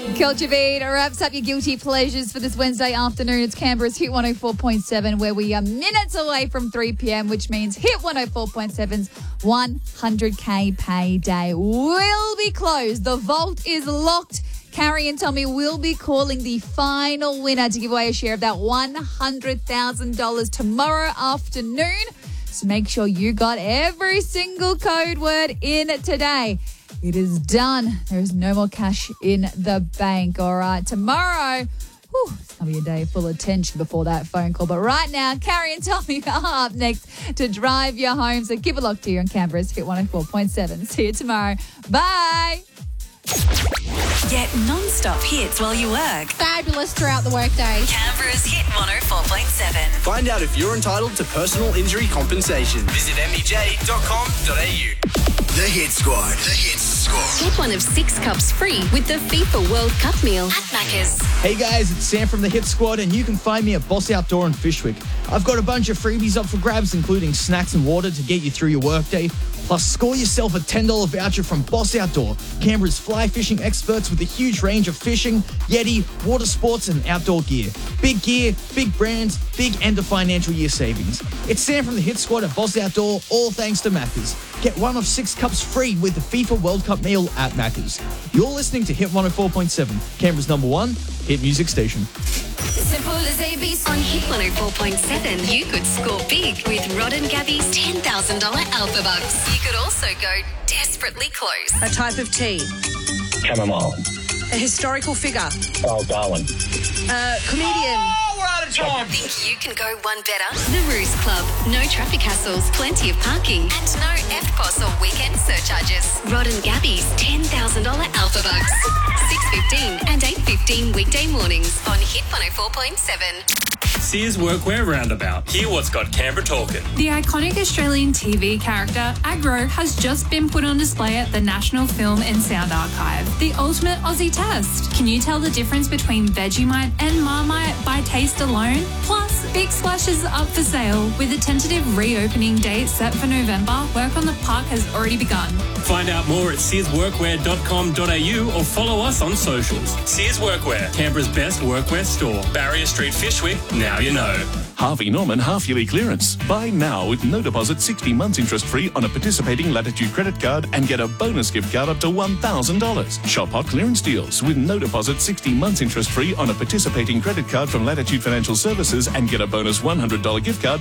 Culture Beat wraps up your guilty pleasures for this Wednesday afternoon. It's Canberra's Hit 104.7, where we are minutes away from 3 p.m, which means Hit 104.7's 100K payday will be closed. The vault is locked. Carrie and Tommy will be calling the final winner to give away a share of that $100,000 tomorrow afternoon. So make sure you got every single code word in today. It is done. There is no more cash in the bank. All right, tomorrow, it's going to be a day full of tension before that phone call. But right now, Carrie and Tommy are up next to drive you home. So keep it locked here on Canberra's Hit 104.7. See you tomorrow. Bye. Get non-stop hits while you work. Fabulous throughout the workday. Canberra's Hit 104.7. Find out if you're entitled to personal injury compensation. Visit mbj.com.au. The Hit Squad. The Hit Squad. Get one of 6 cups free with the FIFA World Cup meal at Macca's. Hey guys, it's Sam from the Hit Squad, and you can find me at Boss Outdoor in Fishwick. I've got a bunch of freebies up for grabs, including snacks and water to get you through your workday. Plus, score yourself a $10 voucher from Boss Outdoor, Canberra's fly fishing experts with a huge range of fishing, yeti, water sports, and outdoor gear. Big gear, big brands, big end of financial year savings. It's Sam from the Hit Squad at Boss Outdoor, all thanks to Macca's. Get one of 6 cups free with the FIFA World Cup meal at Macca's. You're listening to Hit 104.7, Canberra's #1 hit music station. Simple as ABC. On Hit 104.7, you could score big with Rod and Gabby's $10,000 Alpha Bucks. You could also go desperately close. A type of tea. Chamomile. A historical figure. Oh, Darwin. Comedian. We're out of time. Think you can go one better? The Roost Club. No traffic hassles, plenty of parking, and no FPOS or weekend surcharges. Rod and Gabby's $10,000 Alpha Bucks. 6:15 and 8:15 weekday mornings on Hit 104.7. Sears Workwear Roundabout. Hear what's got Canberra talking. The iconic Australian TV character Agro has just been put on display at the National Film and Sound Archive. The ultimate Aussie test. Can you tell the difference between Vegemite and Marmite by taste alone? Plus, Big Splash is up for sale with a tentative reopening date set for November. Work on the park has already begun. Find out more at searsworkwear.com.au or follow us on socials. Sears Workwear, Canberra's best workwear store. Barrier Street, Fishwick. Now you know. Harvey Norman half-yearly clearance. Buy now with no deposit, 60 months interest-free on a participating Latitude credit card and get a bonus gift card up to $1,000. Shop hot clearance deals with no deposit, 60 months interest-free on a participating credit card from Latitude Financial Services and get a bonus $100 gift card